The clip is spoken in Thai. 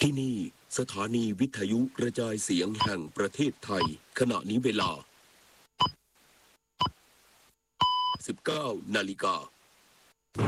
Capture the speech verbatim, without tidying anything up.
ที่นี่สถานีวิทยุกระจายเสียงแห่งประเทศไทยขณะนี้เวลา สิบเก้า นาฬิกา